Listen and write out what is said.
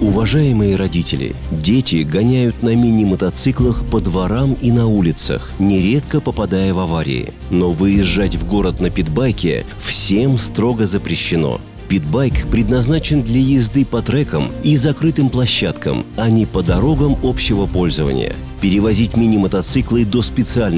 Уважаемые родители, дети гоняют на мини-мотоциклах по дворам и на улицах, нередко попадая в аварии. Но выезжать в город на питбайке всем строго запрещено. Питбайк предназначен для езды по трекам и закрытым площадкам, а не по дорогам общего пользования. Перевозить мини-мотоциклы до специальных